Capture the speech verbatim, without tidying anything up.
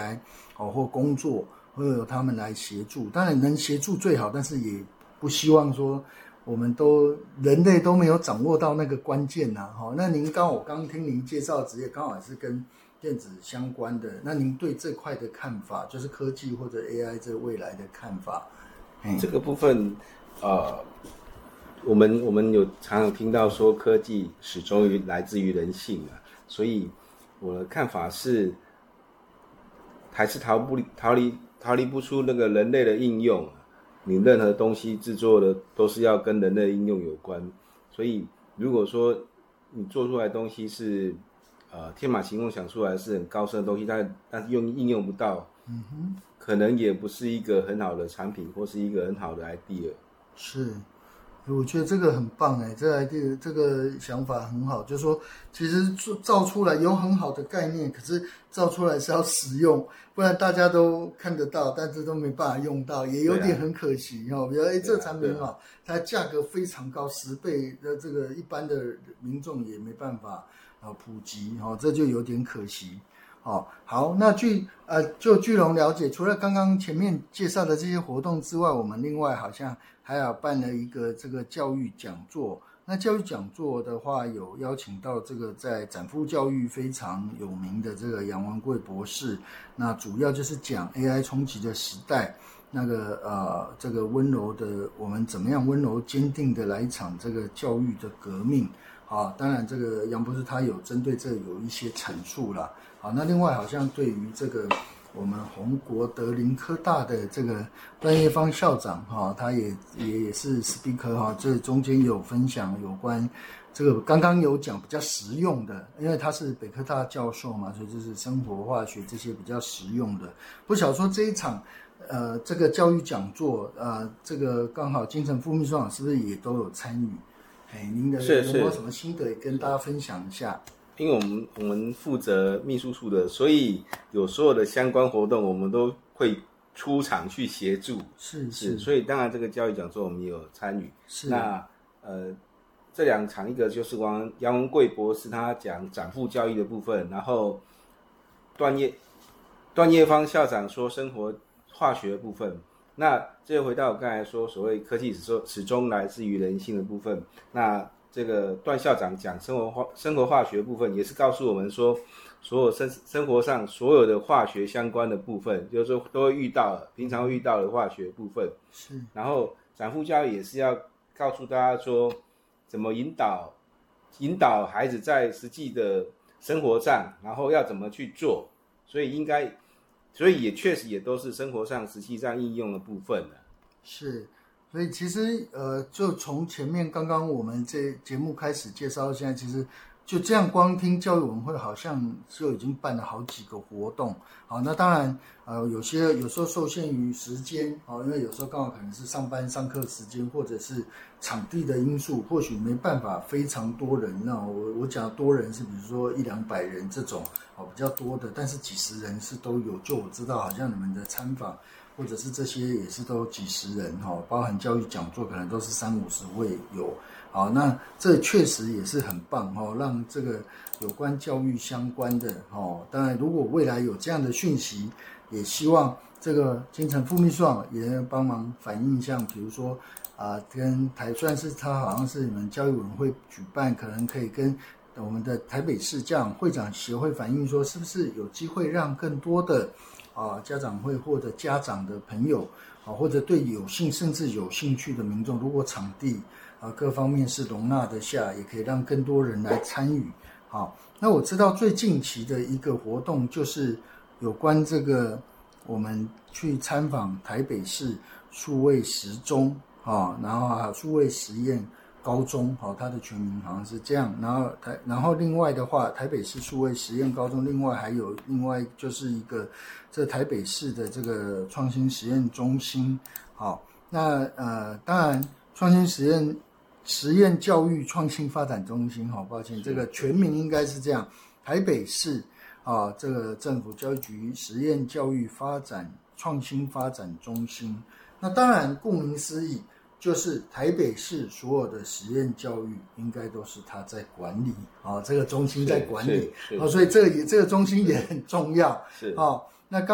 来哦或工作，会由他们来协助。当然能协助最好，但是也不希望说我们都人类都没有掌握到那个关键呐、啊。那您刚我刚听您介绍的职业刚好也是跟电子相关的，那您对这块的看法，就是科技或者 A I 这未来的看法？ 这个部分，呃，我们我们有常常听到说科技始终于来自于人性啊，所以我的看法是，还是逃不逃离逃离不出那个人类的应用。你任何东西制作的都是要跟人类的应用有关，所以如果说你做出来的东西是呃天马行空想出来是很高深的东西，但但是用应用不到，嗯哼，可能也不是一个很好的产品或是一个很好的 idea。 是，我觉得这个很棒哎，这 idea 这个想法很好，就是说其实造出来有很好的概念，可是造出来是要实用，不然大家都看得到，但是都没办法用到，也有点很可惜哦。比如哎，这产品很好，它价格非常高，十倍的这个一般的民众也没办法啊普及哦，这就有点可惜。哦，好，那据呃就巨龙了解，除了刚刚前面介绍的这些活动之外，我们另外好像还有办了一个这个教育讲座。那教育讲座的话，有邀请到这个在展富教育非常有名的这个杨文贵博士，那主要就是讲 A I 冲击的时代，那个呃这个温柔的我们怎么样温柔坚定的来一场这个教育的革命。啊，当然这个杨博士他有针对这有一些阐述啦。好，那另外好像对于这个我们宏国德林科大的这个段业芳校长哈、啊，他也也也是 speaker 哈、啊，这中间有分享有关这个刚刚有讲比较实用的，因为他是北科大教授嘛，所以就是生活化学这些比较实用的。不晓得说这一场呃这个教育讲座呃这个刚好金城副秘书长是不是也都有参与？哎，您的有没有什么心得也跟大家分享一下？ 因为我们我们负责秘书处的，所以有所有的相关活动，我们都会出场去协助。 是是, 是， 所以当然这个教育讲座我们也有参与。 是那呃这两场，一个就是王杨文贵博士他讲展富教育的部分，然后段业段业芳校长说生活化学的部分。那这回到我刚才说所谓科技始终来自于人性的部分，那这个段校长讲生活化生活化学的部分，也是告诉我们说所有生生活上所有的化学相关的部分，就是说都会遇到平常会遇到的化学部分。 是，然后展富教育也是要告诉大家说怎么引导引导孩子在实际的生活上，然后要怎么去做，所以应该所以也确实也都是生活上实际上应用的部分了。 是，所以其实呃，就从前面刚刚我们这节目开始介绍到现在，其实就这样光听教育文会好像就已经办了好几个活动。好，那当然呃，有些有时候受限于时间，好，因为有时候刚好可能是上班上课时间，或者是场地的因素，或许没办法非常多人。那我我讲多人是比如说一两百人这种哦比较多的，但是几十人是都有。就我知道，好像你们的参访或者是这些也是都几十人哈，包含教育讲座可能都是三五十位有。好，那这确实也是很棒哈，让这个有关教育相关的哈，当然如果未来有这样的讯息，也希望这个金城副秘书长也帮忙反映，像比如说啊、呃，跟台算是他好像是你们教育委员会举办，可能可以跟我们的台北市家长会长协会反映说，是不是有机会让更多的啊家长会或者家长的朋友啊，或者对有兴甚至有兴趣的民众，如果场地啊各方面是容纳得下，也可以让更多人来参与。好，那我知道最近期的一个活动就是有关这个我们去参访台北市数位实中啊，然后还有数位实验高中，好，它的全名好像是这样。然后台，然后另外的话，台北市数位实验高中，另外还有另外就是一个这台北市的这个创新实验中心。好，那呃，当然创新实验实验教育创新发展中心，好，抱歉，这个全名应该是这样，台北市啊，这个政府教育局实验教育发展创新发展中心。那当然，顾名思义，就是台北市所有的实验教育应该都是他在管理啊，这个中心在管理啊，所以这个也这个中心也很重要是啊。